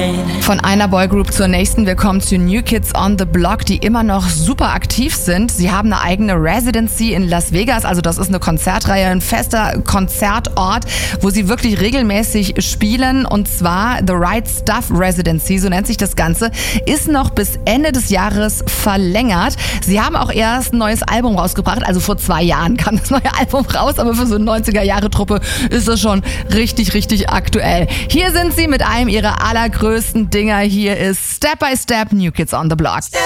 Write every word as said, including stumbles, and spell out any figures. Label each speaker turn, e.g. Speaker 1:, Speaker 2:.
Speaker 1: Von einer Boygroup zur nächsten. Wir kommen zu New Kids on the Block, die immer noch super aktiv sind. Sie haben eine eigene Residency in Las Vegas. Also das ist eine Konzertreihe, ein fester Konzertort, wo sie wirklich regelmäßig spielen. Und zwar The Right Stuff Residency, so nennt sich das Ganze, ist noch bis Ende des Jahres verlängert. Sie haben auch erst ein neues Album rausgebracht. Also vor zwei Jahren kam das neue Album raus. Aber für so eine neunziger-Jahre-Truppe ist das schon richtig, richtig aktuell. Hier sind sie mit einem ihrer allergrößten Dinger. Hier ist Step by Step New Kids on the Block.